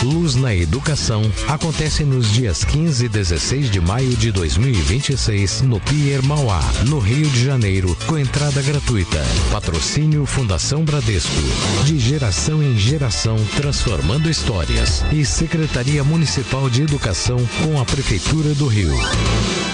Luz na Educação acontece nos dias 15 e 16 de maio de 2026 no Pier Mauá, no Rio de Janeiro, com entrada gratuita. Patrocínio Fundação Bradesco. De geração em geração, transformando histórias. E Secretaria Municipal de Educação com a Prefeitura do Rio.